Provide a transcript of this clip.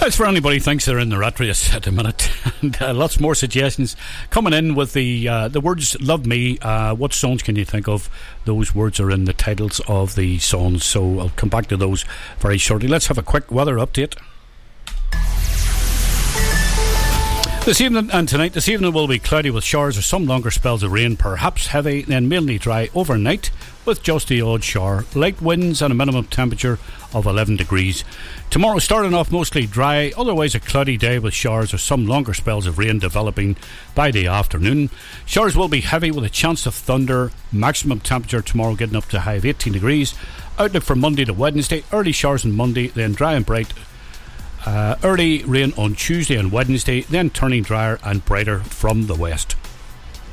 It's for anybody who thinks they're in the rat race at the minute. And lots more suggestions coming in with the words "Love Me." What songs can you think of? Those words are in the titles of the songs, so I'll come back to those very shortly. Let's have a quick weather update. This evening and tonight, this evening will be cloudy with showers or some longer spells of rain, perhaps heavy, then mainly dry overnight with just the odd shower. Light winds and a minimum temperature of 11 degrees. Tomorrow starting off mostly dry, otherwise a cloudy day with showers or some longer spells of rain developing by the afternoon. Showers will be heavy with a chance of thunder. Maximum temperature tomorrow getting up to a high of 18 degrees. Outlook for Monday to Wednesday, early showers on Monday, then dry and bright. Early rain on Tuesday and Wednesday, then turning drier and brighter from the west.